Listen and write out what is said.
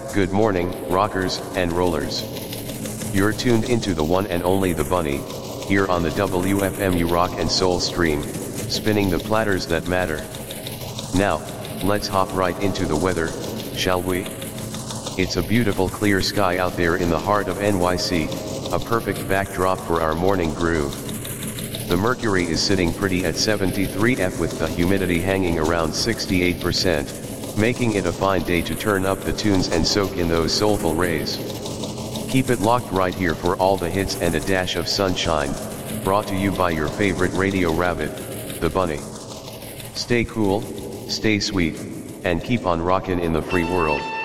Good morning, rockers and rollers. You're tuned into the one and only The Bunny, here on the WFMU Rock and Soul stream, spinning the platters that matter. Now, let's hop right into the weather, shall we? It's a beautiful clear sky out there in the heart of NYC, a perfect backdrop for our morning groove. The mercury is sitting pretty at 73°F with the humidity hanging around 68%, making it a fine day to turn up the tunes and soak in those soulful rays. Keep it locked right here for all the hits and a dash of sunshine, brought to you by your favorite radio rabbit, The Bunny. Stay cool, stay sweet, and keep on rockin' in the free world.